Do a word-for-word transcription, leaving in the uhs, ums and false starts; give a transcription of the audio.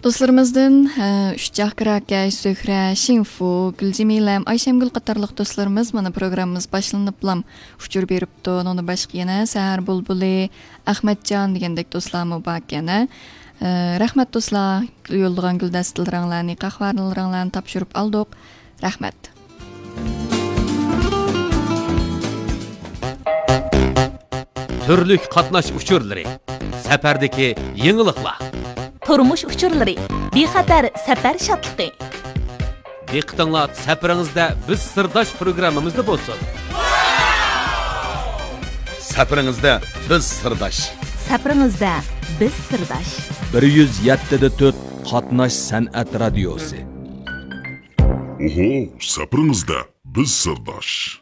Dostlarımızdan Uşcaq Kirakay, Söhre, Şinfu, Gülcemilem, Ayşemgül qatarlıq dostlarımız mana programımız başlanıplam uçur beripdi. Onu başqa yana Sahar Bulbuli, Ahmetcan degandek dostlarım bak yana. Rahmat dostlar, yo'llagan guldastalaringlarni, qahvarlarni topshirib oldik. Rahmat. Türlük qatnash uchurlari, safardagi yangiliklar. Turmush uchurlari, bexatar safar shodligi. Diqqatinglar safaringizda biz sirdosh programmamizda bo'lsin. Safaringizda biz sirdosh. Safaringizda biz sirdosh. bir yuz yetti nuqta to'rt Qatnash san'at radiosi. Oho, safaringizda biz sirdosh.